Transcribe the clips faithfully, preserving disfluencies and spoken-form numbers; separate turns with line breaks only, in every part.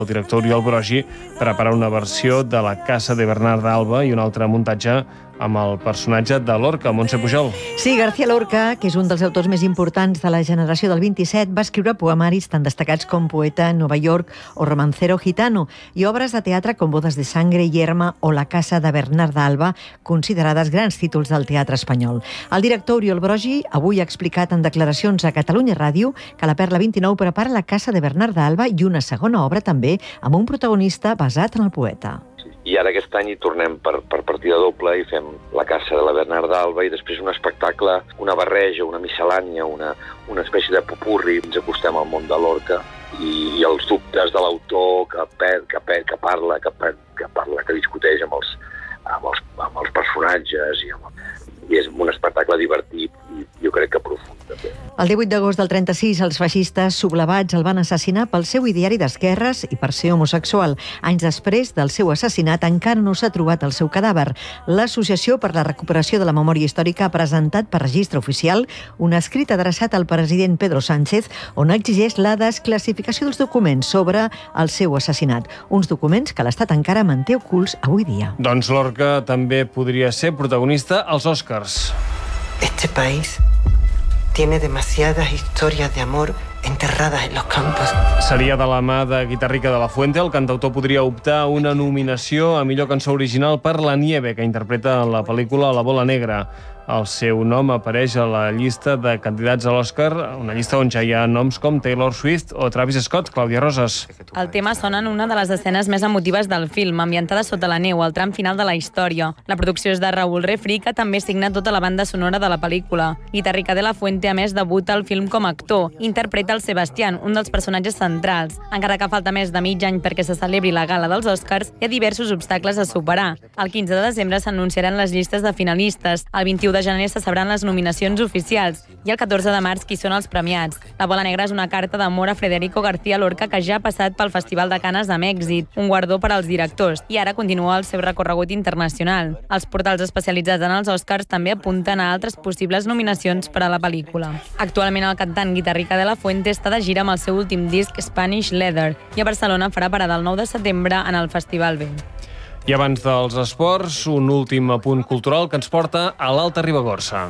El director Oriol Brogi prepara una versió de La Casa de Bernard d'Alba i un altre muntatge amb el personatge de Lorca, Montse Pujol.
Sí, García Lorca, que és un dels autors més importants de la generació del vint-i-set, va escriure poemaris tan destacats com Poeta en Nova York o Romancero Gitano i obres de teatre com Bodas de Sangre, Yerma o La Casa de Bernard d'Alba, considerades grans títols del teatre espanyol. El director Oriol Brogi avui ha explicat en declaracions a Catalunya Ràdio que la Perla vint-i-nou prepara La Casa de Bernard d'Alba i una segona obra també amb un protagonista basat en el poeta.
I ara aquest any hi tornem per, per partida doble i fem La Casa de la Bernard d'Alba i després un espectacle, una barreja, una miscel·lània, una, una espècie de popurri. Ens acostem al món de Lorca i, i els dubtes de l'autor que, per, que, per, que parla, que, per, que parla, que discuteix amb els, amb els, amb els personatges i, amb, i és un espectacle divertit i jo crec que profund també.
El divuit d'agost del trenta-sis, els feixistes sublevats el van assassinar pel seu ideari d'esquerres i per ser homosexual. Anys després del seu assassinat encara no s'ha trobat el seu cadàver. L'Associació per la Recuperació de la Memòria Històrica ha presentat per registre oficial un escrit adreçat al president Pedro Sánchez on exigeix la desclassificació dels documents sobre el seu assassinat. Uns documents que l'Estat encara manté ocults avui dia.
Doncs Lorca també podria ser protagonista als Oscars.
Este país tiene demasiadas historias de amor enterradas en los campos.
Seria de la mà de Guitarrica de la Fuente. El cantautor podria optar a una nominació a millor cançó original per La Nieve, que interpreta en la pel·lícula La Bola Negra. El seu nom apareix a la llista de candidats a l'Oscar, una llista on ja hi ha noms com Taylor Swift o Travis Scott. Clàudia Roses.
El tema sona en una de les escenes més emotives del film, ambientada sota la neu, al tram final de la història. La producció és de Raúl Refri, que també signa tota la banda sonora de la pel·lícula. Guitarrica de la Fuente, a més, debuta al film com a actor. Interpreta el Sebastián, un dels personatges centrals. Encara que falta més de mig any perquè se celebri la gala dels Oscars, hi ha diversos obstacles a superar. El quinze de desembre s'anunciaran les llistes de finalistes. El vint-i-u de gener se sabran les nominacions oficials i el catorze de març qui són els premiats. La Bola Negra és una carta d'amor a Federico García Lorca que ja ha passat pel Festival de Canes amb èxit, un guardó per als directors, i ara continua el seu recorregut internacional. Els portals especialitzats en els Oscars també apunten a altres possibles nominacions per a la pel·lícula. Actualment el cantant Guitarrica de la Fuente està de gira amb el seu últim disc Spanish Leather i a Barcelona farà parada el nou de setembre en el Festival B.
I abans dels esports, un últim apunt cultural que ens porta a l'Alta Ribagorça.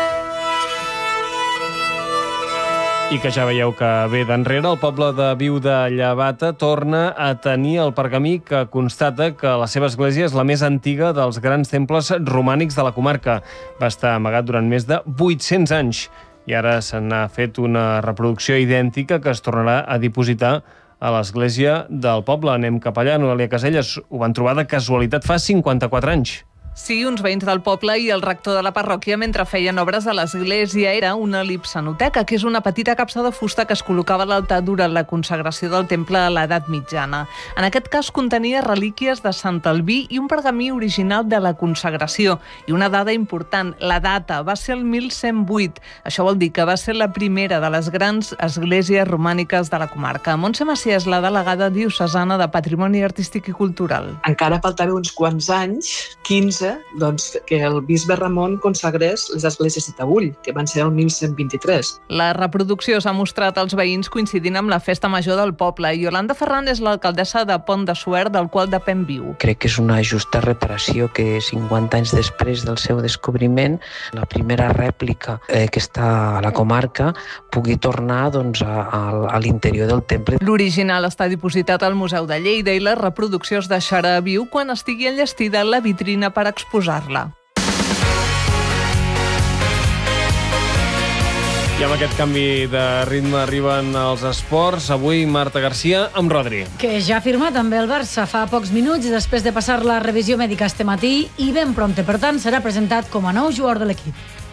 I que ja veieu que ve d'enrere, el poble de Viu de Llevata torna a tenir el pergamí que constata que la seva església és la més antiga dels grans temples romànics de la comarca. Va estar amagat durant més de vuit-cents anys i ara se n'ha fet una reproducció idèntica que es tornarà a dipositar a l'església del poble. Anem cap allà. Noelia Caselles, ho van trobar de casualitat fa cinquanta-quatre anys.
Sí, uns veïns del poble i el rector de la parròquia mentre feien obres a l'església. Era una lipsanoteca, que és una petita capsa de fusta que es col·locava a l'altar durant la consagració del temple a l'edat mitjana. En aquest cas contenia relíquies de Sant Albí i un pergamí original de la consagració. I una dada important, la data, va ser el mil cent vuit. Això vol dir que va ser la primera de les grans esglésies romàniques de la comarca. Montse Macias, la delegada diocesana de Patrimoni Artístic i Cultural.
Encara faltava uns quants anys, quinze, doncs, que el bisbe Ramon consagrés les esglésies de Taüll, que van ser el mil cent vint-i-tres.
La reproducció s'ha mostrat als veïns coincidint amb la festa major del poble. Yolanda Ferran és l'alcaldessa de Pont de Suert, del qual depèn Viu.
Crec que és una justa reparació que cinquanta anys després del seu descobriment, la primera rèplica eh, que està a la comarca pugui tornar doncs, a, a, a l'interior del temple.
L'original està dipositat al Museu de Lleida i la reproducció es deixarà a Viu quan estigui enllestida la vitrina per exposar-la.
I amb aquest canvi de ritme arriben els esports. Avui Marta Garcia amb Rodri.
Que ja ha firmat amb el Barça fa pocs minuts després de passar la revisió mèdica este matí i ben prompte, per tant, serà presentat com a nou jugador de l'equip.